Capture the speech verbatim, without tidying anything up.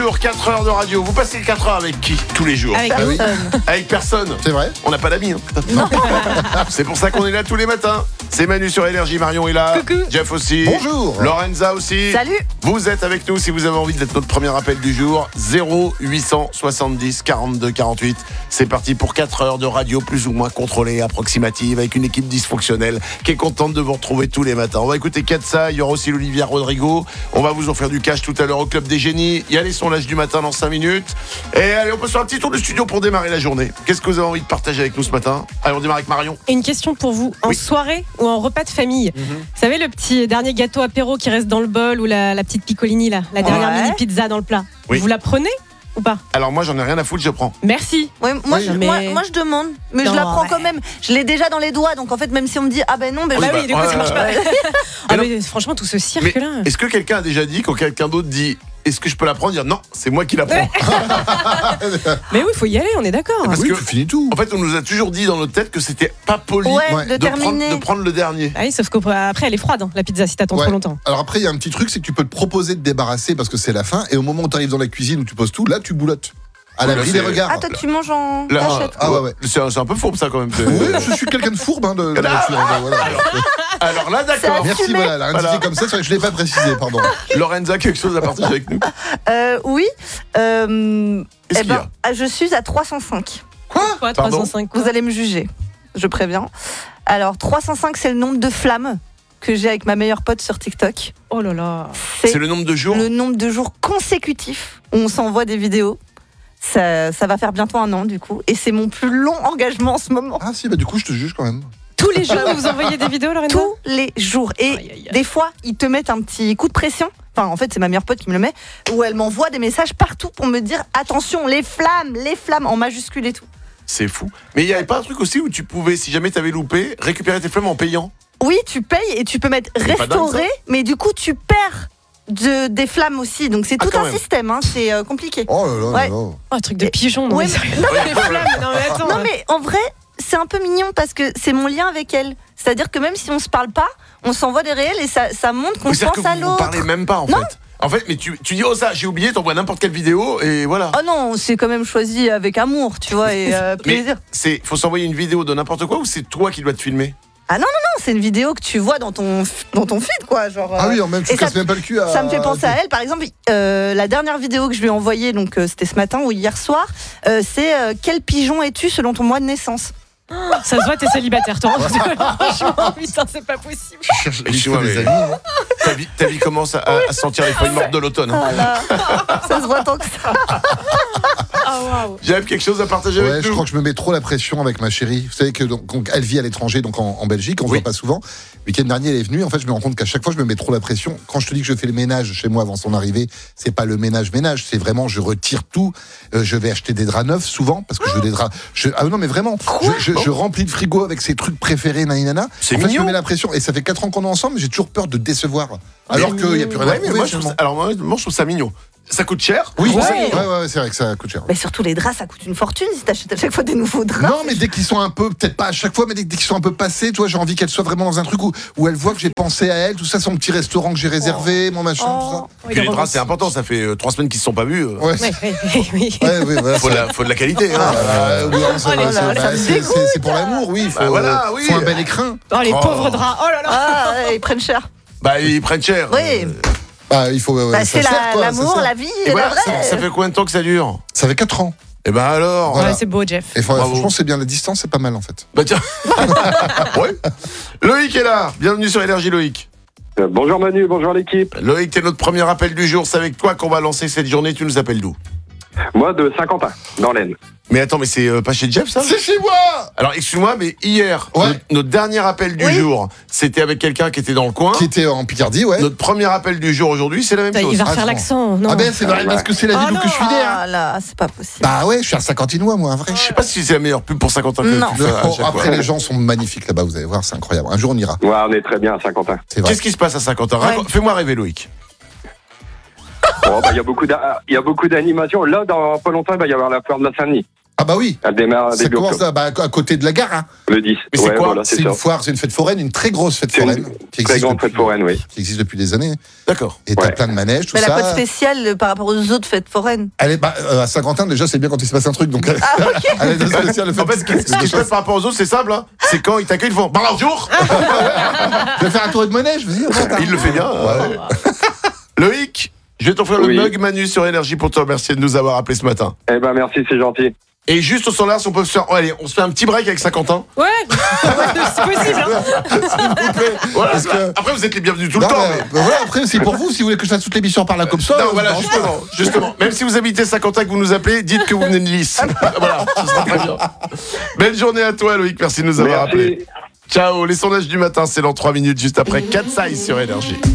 jours, quatre heures de radio. Vous passez quatre heures avec qui tous les jours? Avec Ah oui. personne. Avec personne. C'est vrai. On n'a pas d'amis. Hein. C'est pour ça qu'on est là tous les matins. C'est Manu sur Énergie, Marion est là. Coucou. Jeff aussi. Bonjour. Lorenza aussi. Salut. Vous êtes avec nous si vous avez envie d'être notre premier appel du jour. zéro huit cent soixante-dix quarante-deux quarante-huit. C'est parti pour quatre heures de radio plus ou moins contrôlée, approximative, avec une équipe dysfonctionnelle qui est contente de vous retrouver tous les matins. On va écouter Katsa, il y aura aussi l'Olivia Rodrigo. On va vous offrir du cash tout à l'heure au Club des Génies. Il y a les sondages du matin dans cinq minutes. Et allez, on peut se faire un petit tour de studio pour démarrer la journée. Qu'est-ce que vous avez envie de partager avec nous ce matin? Allez, on démarre avec Marion. Et une question pour vous. En Oui. soirée ou en repas de famille, Mhm. vous savez le petit dernier gâteau apéro qui reste dans le bol ou la, la petite piccolini là, la dernière Ouais. mini pizza dans le plat. Oui. Vous la prenez ou pas? Alors moi, j'en ai rien à foutre, je prends. Merci. Ouais, moi, Oui, je, mais- moi, moi, je demande, mais Non, je la prends ouais. quand même. Je l'ai déjà dans les doigts, donc en fait, même si on me dit ah ben non, ben Oui, je- bah, oui, du coup, ouais, ça marche pas. ouais. Ah, Mais mais franchement, tout ce Mais cirque-là. est-ce que quelqu'un a déjà dit, quand quelqu'un d'autre dit est-ce que je peux la prendre, dire non, c'est moi qui la prends? Mais oui, il faut y aller, on est d'accord. Parce oui, que- tu finis tout. En fait, on nous a toujours dit dans notre tête que c'était pas poli ouais, Ouais. de, de, prendre, terminer. de prendre le dernier. Ah oui, sauf qu'après, elle est froide, hein, la pizza, si t'attends Ouais. trop longtemps. Alors après, il y a un petit truc, c'est que tu peux te proposer de débarrasser parce que c'est la fin. Et au moment où tu arrives dans la cuisine où tu poses tout, là, tu boulottes. À Là, l'abri c'est- des regards. Ah toi tu manges en Là, cachette. Ah ouais, ouais. C'est un, c'est un peu fourbe ça quand même. Oui, je suis quelqu'un de fourbe hein, de, de nature. Ben, voilà. Alors là, d'accord. C'est Merci, assumé. voilà, la indiqué Voilà. comme ça, c'est vrai que je ne l'ai pas précisé, pardon. Lorenza, quelque chose à partager avec nous? Euh, oui. Euh, Qu'est-ce eh qu'il y ben, a? ah, je suis à trois cent cinq. Quoi, Pardon trois cent cinq quoi. Vous allez me juger, je préviens. Alors trois cent cinq, c'est le nombre de flammes que j'ai avec ma meilleure pote sur TikTok. Oh là là. C'est C'est le nombre de jours? le nombre de jours consécutifs où on s'envoie des vidéos. Ça, ça va faire bientôt un an du coup, et c'est mon plus long engagement en ce moment. Ah si, bah du coup, je te juge quand même. Tous les jours, vous envoyez des vidéos, Lorenza? Tous les jours. Et Aïe, aïe, aïe. des fois, ils te mettent un petit coup de pression. Enfin, en fait, c'est ma meilleure pote qui me le met, où elle m'envoie des messages partout pour me dire attention, les flammes, les flammes, en majuscule et tout. C'est fou. Mais il n'y avait pas un truc aussi où tu pouvais, si jamais tu avais loupé, récupérer tes flammes en payant? Oui, tu payes et tu peux mettre C'est pas dingue, restaurer, mais du coup, tu perds de, des flammes aussi. Donc, c'est Ah, tout quand un même. système, hein, c'est euh, compliqué. Oh là là, Ouais. là là. Oh, un truc de pigeon, non Ouais, mais mais- sérieux. Les flammes, non mais attends. Non, mais en vrai, c'est un peu mignon parce que c'est mon lien avec elle. C'est-à-dire que même si on se parle pas, on s'envoie des réels et ça, ça montre qu'on Oui, c'est-à-dire pense que à vous vous l'autre. parlez même pas en Non. fait. En fait, mais tu, tu dis oh ça, j'ai oublié, t'envoies n'importe quelle vidéo et voilà. Oh non, on s'est quand même choisi avec amour, tu vois, et euh, Mais plaisir. c'est, faut s'envoyer une vidéo de n'importe quoi ou c'est toi qui dois te filmer? Non, c'est une vidéo que tu vois dans ton, dans ton feed, quoi. Genre, Ah euh, oui, en même, tu et casses ça- même pas le cul à... Ça me fait penser à elle, par exemple, euh, la dernière vidéo que je lui ai envoyée, donc euh, c'était ce matin ou hier soir, euh, c'est euh, quel pigeon es-tu selon ton mois de naissance? Ça se voit, t'es célibataire, toi. Franchement, putain, c'est pas possible. Je cherche les Excuse-moi, cheveux des mais- amis. hein. Ta vie, ta vie commence à, à sentir les feuilles mortes de l'automne. hein. Voilà. Ça se voit tant que ça. Ah waouh. J'avais quelque chose à partager Ouais, avec je nous. crois que je me mets trop la pression avec ma chérie. Vous savez que donc, donc, elle vit à l'étranger, donc en, en Belgique, on ne Oui. se voit pas souvent. Le week-end dernier, elle est venue. En fait, je me rends compte qu'à chaque fois, je me mets trop la pression. Quand je te dis que je fais le ménage chez moi avant son arrivée, c'est pas le ménage ménage, c'est vraiment je retire tout. Euh, je vais acheter des draps neufs souvent parce que je veux des draps. Je, ah non, mais vraiment, je, je, je remplis le frigo avec ses trucs préférés, naninana. C'est en fait, je mignon. me mets la pression et ça fait quatre ans qu'on est ensemble, mais j'ai toujours peur de décevoir. Alors qu'il n'y a plus rien à Ouais, mais prouver, moi, je trouve ça, finalement. alors moi, moi, je trouve ça mignon. Ça coûte cher. Oui, je trouve ça ouais, mignon. ouais, ouais, c'est vrai que ça coûte cher. Mais surtout, les draps, ça coûte une fortune si t'achètes à chaque fois des nouveaux draps. Non, mais dès qu'ils sont un peu, peut-être pas à chaque fois, mais dès, dès qu'ils sont un peu passés, tu vois, j'ai envie qu'elle soit vraiment dans un truc où, où elle voit que j'ai pensé à elle, tout ça, son petit restaurant que j'ai réservé, mon machin, Oh. tout Puis les draps, c'est important. Ça fait euh, trois semaines qu'ils se sont pas vus. euh. ça. Ouais, Oui, oui, oui, oui. ouais, ouais, voilà. Faut, de la, faut de la qualité. Hein. Euh, oui, ça, Oh là ça, là, bah, ça me c'est- dégoûte. c'est c'est pour l'amour, oui. Il faut, Bah voilà, euh, oui. faut un bel écrin. Oh, les Oh. pauvres draps. Oh là là. Ah, ouais, ils prennent cher. Bah, ils prennent cher. Oui. Euh, Bah, il faut. ouais, Bah, ça c'est sert, la- quoi, ça l'amour, sert. la vie, Et la voilà, vraie. ça, ça fait combien de temps que ça dure? Ça fait quatre ans. Et ben alors. Voilà. Ouais, c'est beau, Jeff. Et fr- Bravo. franchement, c'est bien la distance, c'est pas mal en fait. Bah tiens. Ouais. Loïc est là. Bienvenue sur Énergie, Loïc. Euh, bonjour Manu, bonjour l'équipe. Loïc, t'es notre premier appel du jour. C'est avec toi qu'on va lancer cette journée. Tu nous appelles d'où? Moi de Saint-Quentin, dans l'Aisne. Mais attends, mais c'est euh, pas chez Jeff ça? C'est chez moi. Alors excuse-moi, mais hier, Ouais. notre, notre dernier appel du Oui. jour, c'était avec quelqu'un qui était dans le coin. Qui était en Picardie, ouais. Notre premier appel du jour aujourd'hui, c'est la même Putain, chose. il va Ah, refaire je l'accent. Non. Ah ben c'est vrai parce que c'est la Ah ville où que je suis né. hein. Ah là, c'est pas possible. Bah ouais, je suis un Saint-Quentinois moi, un vrai. Je sais pas si c'est la meilleure pub pour Saint-Quentin que Non. tu fais à Bon, chaque fois. après les gens sont magnifiques là-bas, vous allez voir, c'est incroyable. Un jour on ira, Ouais, on est très bien à Saint-Quentin. c'est vrai. Qu'est-ce qui se passe à Saint-Quentin? Ouais. Raconte- Fais-moi rêver, Loïc. Bon, bah, il y a beaucoup d'a- il y a beaucoup d'animations. Là, dans pas longtemps, il va y avoir la fleur de la Saint-Denis. Ah bah oui. Elle démarre Ça début commence octobre. à, bah, à côté de la gare. Hein. Le dix. Mais c'est Ouais, quoi voilà, C'est c'est une ça. foire, c'est une fête foraine, une très grosse fête C'est foraine. une qui très existe grande depuis- fête foraine, oui. Qui existe depuis des années. D'accord. Et t'as Ouais. plein de manèges, tout Mais ça. la pote spéciale euh, par rapport aux autres fêtes foraines. Elle est, bah, euh, à Saint-Quentin, déjà, c'est bien quand il se passe un truc. Donc, elle, elle est de spécial, le En fait, ce qui ce qui se passe par rapport aux autres, c'est simple. Hein. C'est quand ils t'accueillent, ils font bonjour. Je vais faire un tour de manège, vas-y. attends, Il le fait bien. Ouais. Loïc, je vais t'offrir Oui. le mug Manu sur Énergie pour te remercier de nous avoir appelés ce matin. Eh ben, merci, c'est gentil. Et juste au standard, si on peut se faire. Oh, allez, on se fait un petit break avec Saint-Quentin. Ouais, c'est possible. Hein. Voilà, Parce que- Après, vous êtes les bienvenus tout Non, le temps. mais, mais- bah, voilà, après, c'est pour vous, si vous voulez que je fasse toute l'émission par là comme ça. Non, euh, voilà, non, justement, justement. Même si vous habitez Saint-Quentin que vous nous appelez, dites que vous venez de Nice. Voilà, ce sera très bien. Belle journée à toi, Loïc. Merci de nous avoir appelés. Merci. Ciao. Les sondages du matin, c'est dans trois minutes, juste après quatre Size sur Énergie.